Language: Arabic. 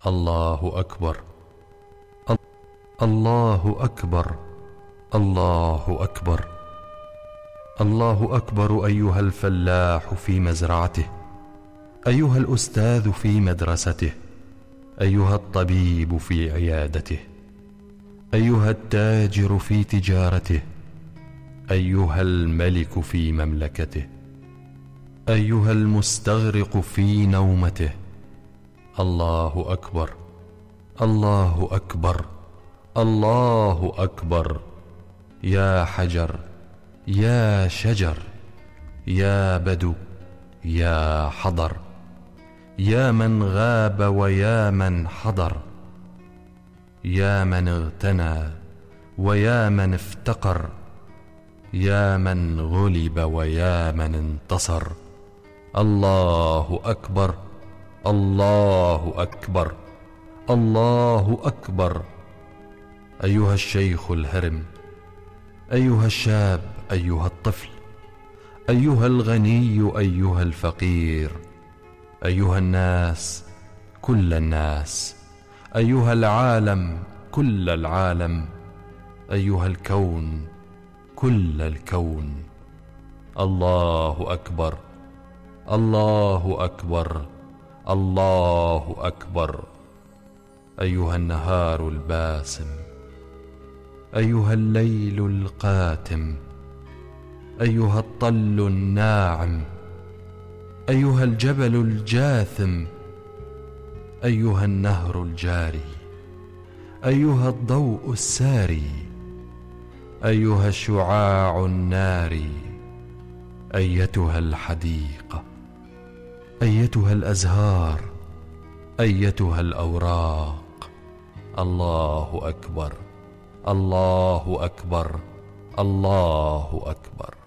الله أكبر. الله أكبر. الله أكبر. الله أكبر أيها الفلاح في مزرعته، أيها الأستاذ في مدرسته، أيها الطبيب في عيادته، أيها التاجر في تجارته، أيها الملك في مملكته، أيها المستغرق في نومته. الله أكبر. الله أكبر. الله أكبر. يا حجر، يا شجر، يا بدو، يا حضر، يا من غاب ويا من حضر، يا من اغتنى ويا من افتقر، يا من غلب ويا من انتصر. الله أكبر. الله أكبر. الله أكبر. أيها الشيخ الهرم، أيها الشاب، أيها الطفل، أيها الغني، أيها الفقير، أيها الناس، كل الناس، أيها العالم، كل العالم، أيها الكون، كل الكون. الله أكبر. الله أكبر. الله أكبر. أيها النهار الباسم، أيها الليل القاتم، أيها الطل الناعم، أيها الجبل الجاثم، أيها النهر الجاري، أيها الضوء الساري، أيها الشعاع الناري، أيتها الحديقة، أيتها الأزهار، أيتها الأوراق. الله أكبر. الله أكبر. الله أكبر.